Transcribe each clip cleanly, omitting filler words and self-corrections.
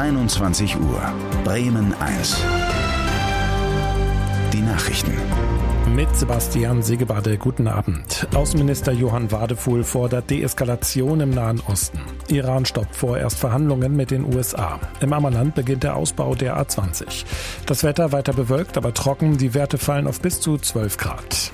21 Uhr. Bremen 1. Die Nachrichten. Mit Sebastian Segebade, guten Abend. Außenminister Johann Wadefuhl fordert Deeskalation im Nahen Osten. Iran stoppt vorerst Verhandlungen mit den USA. Im Ammerland beginnt der Ausbau der A20. Das Wetter weiter bewölkt, aber trocken. Die Werte fallen auf bis zu 12 Grad.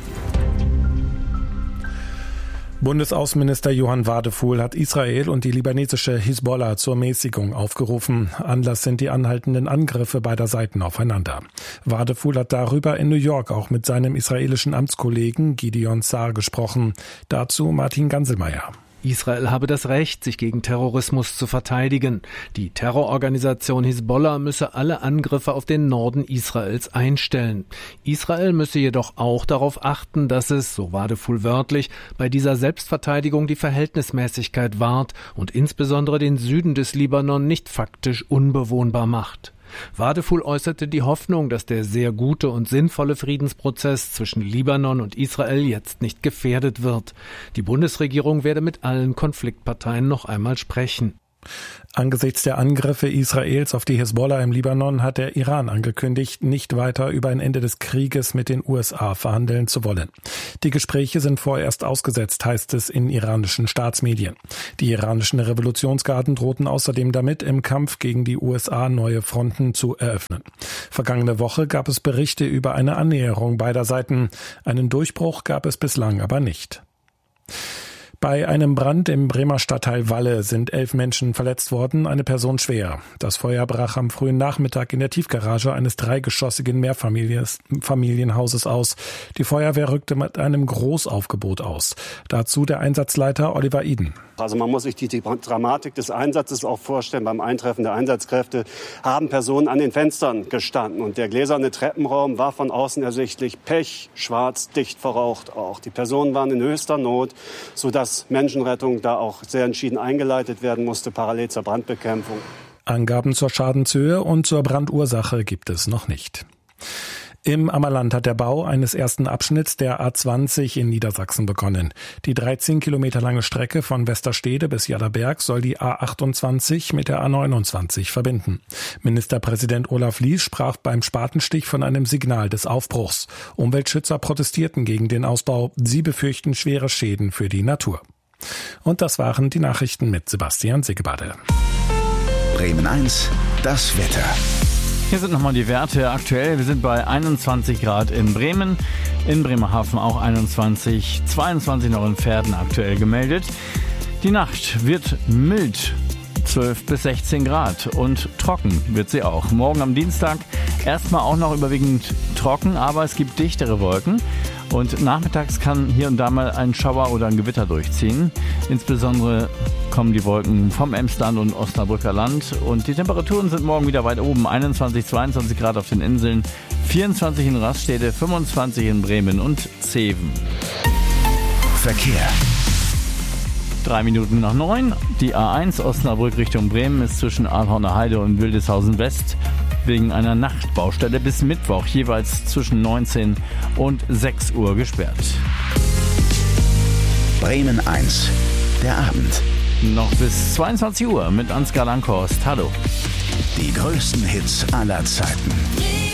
Bundesaußenminister Johann Wadefuhl hat Israel und die libanesische Hisbollah zur Mäßigung aufgerufen. Anlass sind die anhaltenden Angriffe beider Seiten aufeinander. Wadefuhl hat darüber in New York auch mit seinem israelischen Amtskollegen Gideon Sa'ar gesprochen. Dazu Martin Ganselmeier. Israel habe das Recht, sich gegen Terrorismus zu verteidigen. Die Terrororganisation Hisbollah müsse alle Angriffe auf den Norden Israels einstellen. Israel müsse jedoch auch darauf achten, dass es, so Wadefuhl wörtlich, bei dieser Selbstverteidigung die Verhältnismäßigkeit wahrt und insbesondere den Süden des Libanon nicht faktisch unbewohnbar macht. Wadefuhl äußerte die Hoffnung, dass der sehr gute und sinnvolle Friedensprozess zwischen Libanon und Israel jetzt nicht gefährdet wird. Die Bundesregierung werde mit allen Konfliktparteien noch einmal sprechen. Angesichts der Angriffe Israels auf die Hisbollah im Libanon hat der Iran angekündigt, nicht weiter über ein Ende des Krieges mit den USA verhandeln zu wollen. Die Gespräche sind vorerst ausgesetzt, heißt es in iranischen Staatsmedien. Die iranischen Revolutionsgarden drohten außerdem damit, im Kampf gegen die USA neue Fronten zu eröffnen. Vergangene Woche gab es Berichte über eine Annäherung beider Seiten. Einen Durchbruch gab es bislang aber nicht. Bei einem Brand im Bremer Stadtteil Walle sind 11 Menschen verletzt worden, eine Person schwer. Das Feuer brach am frühen Nachmittag in der Tiefgarage eines dreigeschossigen Mehrfamilienhauses aus. Die Feuerwehr rückte mit einem Großaufgebot aus. Dazu der Einsatzleiter Oliver Iden. Also man muss sich die Dramatik des Einsatzes auch vorstellen. Beim Eintreffen der Einsatzkräfte haben Personen an den Fenstern gestanden. Und der gläserne Treppenraum war von außen ersichtlich pechschwarz, dicht verraucht auch. Die Personen waren in höchster Not, sodass Menschenrettung da auch sehr entschieden eingeleitet werden musste, parallel zur Brandbekämpfung. Angaben zur Schadenshöhe und zur Brandursache gibt es noch nicht. Im Ammerland hat der Bau eines ersten Abschnitts der A20 in Niedersachsen begonnen. Die 13 Kilometer lange Strecke von Westerstede bis Jadderberg soll die A28 mit der A29 verbinden. Ministerpräsident Olaf Lies sprach beim Spatenstich von einem Signal des Aufbruchs. Umweltschützer protestierten gegen den Ausbau. Sie befürchten schwere Schäden für die Natur. Und das waren die Nachrichten mit Sebastian Segebade. Bremen 1, das Wetter. Hier sind nochmal die Werte aktuell. Wir sind bei 21 Grad in Bremen, in Bremerhaven auch 21, 22 noch in Verden aktuell gemeldet. Die Nacht wird mild, 12 bis 16 Grad und trocken wird sie auch. Morgen am Dienstag erstmal auch noch überwiegend trocken, aber es gibt dichtere Wolken. Und nachmittags kann hier und da mal ein Schauer oder ein Gewitter durchziehen. Insbesondere kommen die Wolken vom Emsland und Osnabrücker Land. Und die Temperaturen sind morgen wieder weit oben. 21, 22 Grad auf den Inseln, 24 in Raststede, 25 in Bremen und Zeven. Verkehr. 3 Minuten nach 9. Die A1 Osnabrück Richtung Bremen ist zwischen Ahlhorner Heide und Wildeshausen West wegen einer Nachtbaustelle bis Mittwoch jeweils zwischen 19 und 6 Uhr gesperrt. Bremen 1, der Abend. Noch bis 22 Uhr mit Ansgar Langhorst. Hallo. Die größten Hits aller Zeiten.